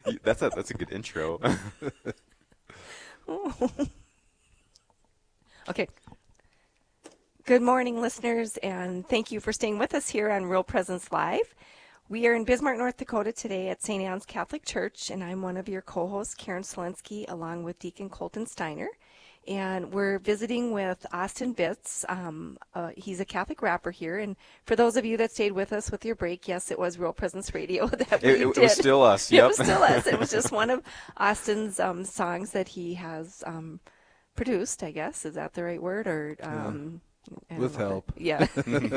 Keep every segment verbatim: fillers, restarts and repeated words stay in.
You- That's a that's a good intro. Okay. Good morning, listeners, and thank you for staying with us here on Real Presence Live. We are in Bismarck, North Dakota today at Saint Anne's Catholic Church, and I'm one of your co-hosts, Karen Selensky, along with Deacon Colton Steiner. And we're visiting with Austin Bitts. Um, uh, he's a Catholic rapper here. And for those of you that stayed with us with your break, yes, it was Real Presence Radio that we It, it, did. it was still us. It Yep. was still us. It was just one of Austin's um, songs that he has um, produced, I guess. Is that the right word? Or um, I don't With know. help. Yeah.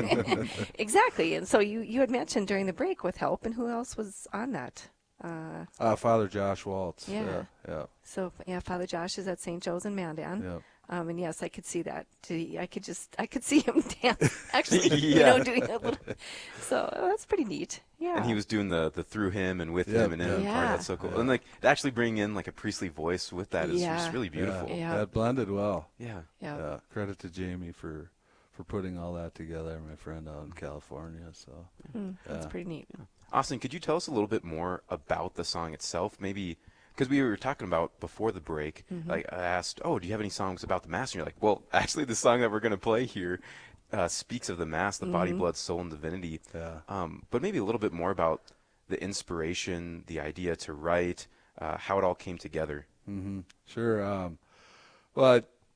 Exactly. And so you, you had mentioned during the break with help, and who else was on that? Uh, Uh, Father Josh Waltz. Yeah. Yeah. Yeah. so, yeah, Father Josh is at Saint Joe's in Mandan. yeah. Um, and yes, I could see that. Gee, I could just, I could see him dance. Actually, you Yeah. know, doing a little. So oh, that's pretty neat. Yeah. And he was doing the the through him and with Yep, him and in him yeah. part. That's so cool. Yeah. And like actually bringing in like a priestly voice with that is Yeah. just really beautiful. Yeah. Yeah. That blended well. Yeah. Yeah. Yeah. Credit to Jamie for for putting all that together. My friend out in California. So Mm, that's Yeah. pretty neat. Austin, could you tell us a little bit more about the song itself? Maybe because we were talking about before the break, Mm-hmm. like I asked, oh, do you have any songs about the Mass? And you're like, well, actually, the song that we're going to play here uh, speaks of the Mass, the body, Mm-hmm. blood, soul, and divinity. yeah. Um, but maybe a little bit more about the inspiration, the idea to write, uh, how it all came together. hmm Sure. Um, well, I,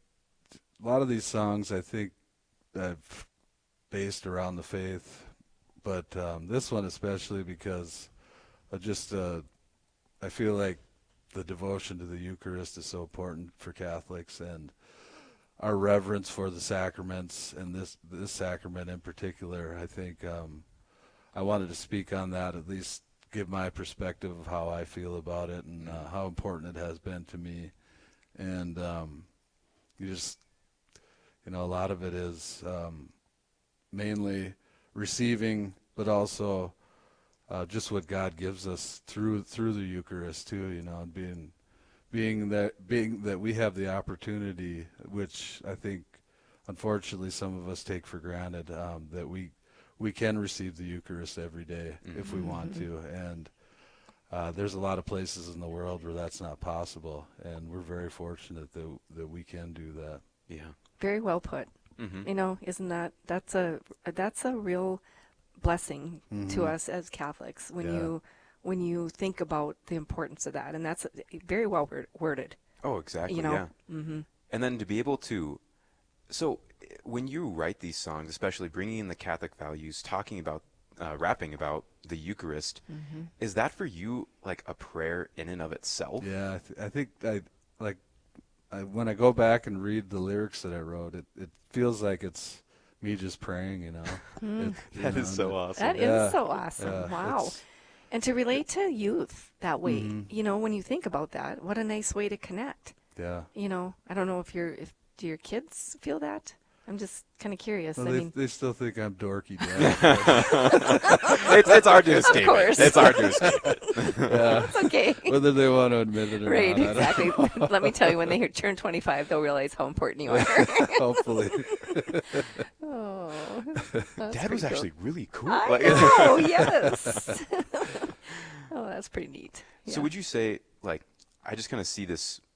a lot of these songs I think I've based around the faith, but um, this one especially because I just uh, I feel like the devotion to the Eucharist is so important for Catholics, and our reverence for the sacraments, and this this sacrament in particular. I think um, I wanted to speak on that, at least give my perspective of how I feel about it and uh, how important it has been to me. And um, you just, you know, a lot of it is um, mainly receiving, but also uh, just what God gives us through through the Eucharist too. You know, and being being that being that we have the opportunity, which I think, unfortunately, some of us take for granted, um, that we we can receive the Eucharist every day if we want to, and uh, there's a lot of places in the world where that's not possible, and we're very fortunate that that we can do that. Yeah. Very well put. Mm-hmm. You know, isn't that that's a that's a real blessing to us as Catholics when Mm-hmm. Yeah. you when you think about the importance of that, and that's very well word- worded. Oh, exactly. You know? Yeah. Mm-hmm. And then to be able to, so eh, when you write these songs, especially bringing in the Catholic values, talking about, uh, rapping about the Eucharist, Mm-hmm. is that for you like a prayer in and of itself? Yeah, I, th- I think I like I, when I go back and read the lyrics that I wrote, it, it feels like it's me just praying, you know. It, you That know, is so and- awesome. That is Yeah, so awesome. yeah, Wow. it's- And to relate to youth that way, Mhm. you know, when you think about that, what a nice way to connect. Yeah. You know, I don't know if you're, if, do your kids feel that? I'm just kind of curious. Well, I they, mean, they still think I'm dorky, Dad. it's, it's hard to escape course. it. It's hard to escape it. yeah. it's okay. Whether they want to admit it or Right, not, I exactly. don't know. Let me tell you, when they hear- turn twenty-five, they'll realize how important you are. Hopefully. Oh, that's Dad was pretty cool. actually really cool. I Like- know, yes. Oh, that's pretty neat. So Yeah. would you say, like, I just kind of see this